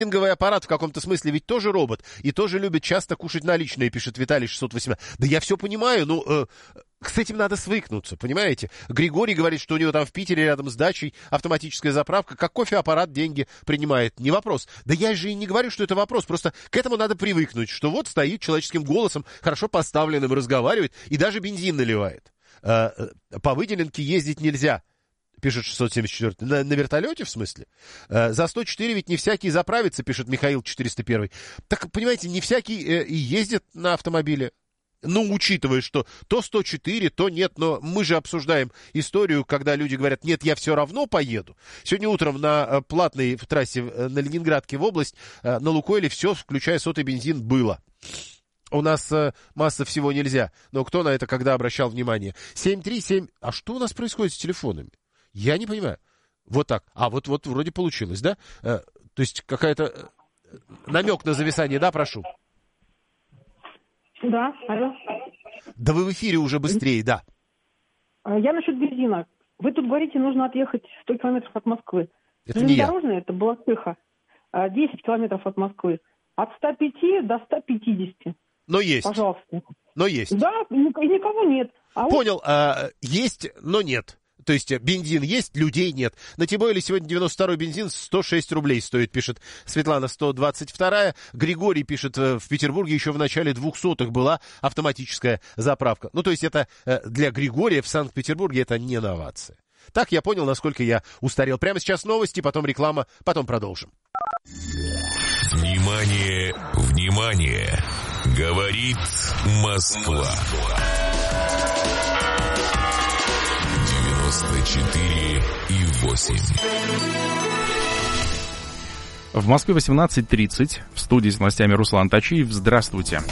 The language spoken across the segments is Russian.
Вендинговый аппарат в каком-то смысле ведь тоже робот. И тоже любит часто кушать наличные, пишет Виталий 618. Да я все понимаю, но с этим надо свыкнуться, понимаете? Григорий говорит, что у него там в Питере рядом с дачей автоматическая заправка. Как кофеаппарат деньги принимает? Не вопрос. Да я же и не говорю, что это вопрос. Просто к этому надо привыкнуть, что вот стоит человеческим голосом, хорошо поставленным, разговаривает и даже бензин наливает. По выделенке ездить нельзя, пишет 674. На вертолете, в смысле? За 104 ведь не всякий заправится, пишет Михаил 401. Так, понимаете, не всякий и ездит на автомобиле. Ну, учитывая, что то 104, то нет, но мы же обсуждаем историю, когда люди говорят, нет, я все равно поеду. Сегодня утром на платной в трассе на Ленинградке в область на Лукойле все, включая сотый бензин, было. У нас масса всего нельзя, но кто на это когда обращал внимание? 737, а что у нас происходит с телефонами? Я не понимаю. Вот так. А вот вроде получилось, да? То есть какая-то намек на зависание, да, прошу? Да, алло. Да вы в эфире уже быстрее, да. Я насчет бензина. Вы тут говорите, нужно отъехать 100 километров от Москвы. Это не я. Железнодорожная, это Балашиха, 10 километров от Москвы. От 105 до 150. Но есть. Пожалуйста. Но есть. Да, и никого нет. Понял, есть, но нет. То есть бензин есть, людей нет. На Тибойле сегодня 92-й бензин 106 рублей стоит, пишет Светлана 122. Григорий пишет, в Петербурге еще в начале 200-х была автоматическая заправка. Ну, то есть это для Григория в Санкт-Петербурге это не новация. Так я понял, насколько я устарел. Прямо сейчас новости, потом реклама, потом продолжим. Внимание, внимание! Говорит Москва. 94,8. В Москве 18:30. В студии с новостями Руслан Тачиев. Здравствуйте.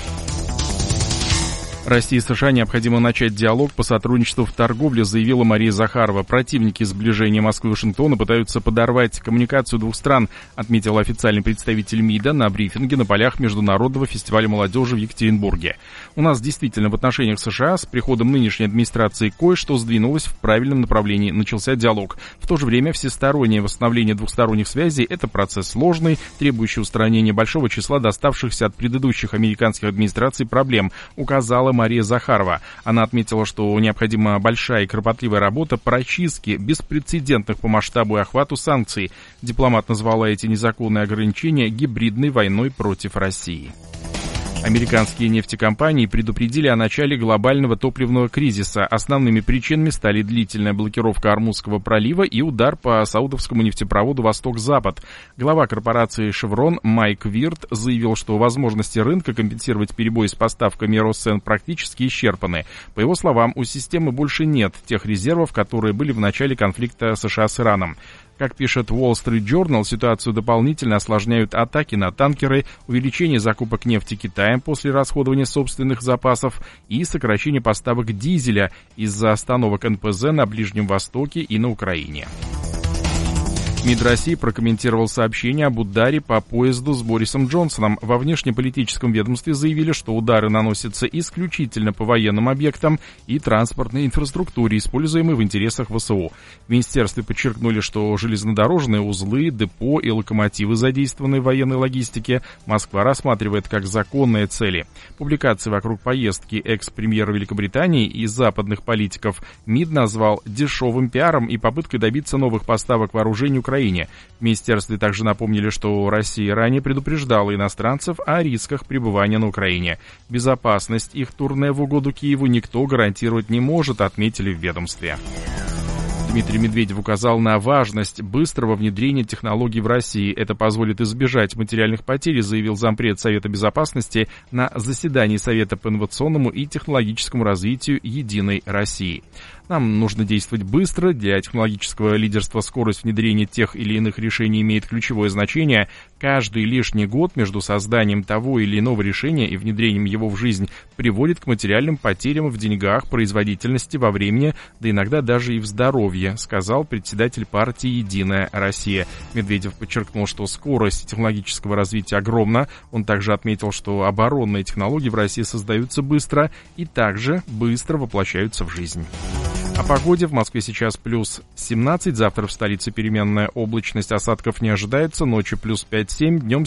России и США необходимо начать диалог по сотрудничеству в торговле, заявила Мария Захарова. Противники сближения Москвы и Вашингтона пытаются подорвать коммуникацию двух стран, отметил официальный представитель МИДа на брифинге на полях Международного фестиваля молодежи в Екатеринбурге. У нас действительно в отношениях США с приходом нынешней администрации кое-что сдвинулось в правильном направлении, начался диалог. В то же время всестороннее восстановление двухсторонних связей – это процесс сложный, требующий устранения большого числа доставшихся от предыдущих американских администраций проблем, указала Мария Захарова. Она отметила, что необходима большая и кропотливая работа по очистке беспрецедентных по масштабу и охвату санкций. Дипломат назвала эти незаконные ограничения гибридной войной против России. Американские нефтекомпании предупредили о начале глобального топливного кризиса. Основными причинами стали длительная блокировка Ормузского пролива и удар по саудовскому нефтепроводу «Восток-Запад». Глава корпорации «Шеврон» Майк Вирт заявил, что возможности рынка компенсировать перебои с поставками Росцен практически исчерпаны. По его словам, у системы больше нет тех резервов, которые были в начале конфликта США с Ираном. Как пишет Wall Street Journal, ситуацию дополнительно осложняют атаки на танкеры, увеличение закупок нефти Китаем после расходования собственных запасов и сокращение поставок дизеля из-за остановок НПЗ на Ближнем Востоке и на Украине. МИД России прокомментировал сообщение об ударе по поезду с Борисом Джонсоном. Во внешнеполитическом ведомстве заявили, что удары наносятся исключительно по военным объектам и транспортной инфраструктуре, используемой в интересах ВСУ. В министерстве подчеркнули, что железнодорожные узлы, депо и локомотивы, задействованные в военной логистике, Москва рассматривает как законные цели. Публикации вокруг поездки экс-премьера Великобритании и западных политиков МИД назвал дешевым пиаром и попыткой добиться новых поставок вооружений Украине. В министерстве также напомнили, что Россия ранее предупреждала иностранцев о рисках пребывания на Украине. Безопасность их турне в угоду Киеву никто гарантировать не может, отметили в ведомстве. Дмитрий Медведев указал на важность быстрого внедрения технологий в России. Это позволит избежать материальных потерь, заявил зампред Совета Безопасности на заседании Совета по инновационному и технологическому развитию «Единой России». Нам нужно действовать быстро. Для технологического лидерства скорость внедрения тех или иных решений имеет ключевое значение. Каждый лишний год между созданием того или иного решения и внедрением его в жизнь приводит к материальным потерям в деньгах, производительности, во времени, да иногда даже и в здоровье, сказал председатель партии «Единая Россия». Медведев подчеркнул, что скорость технологического развития огромна. Он также отметил, что оборонные технологии в России создаются быстро и также быстро воплощаются в жизнь. О погоде. В Москве сейчас плюс 17, завтра в столице переменная облачность, осадков не ожидается, ночью плюс 5-7, днем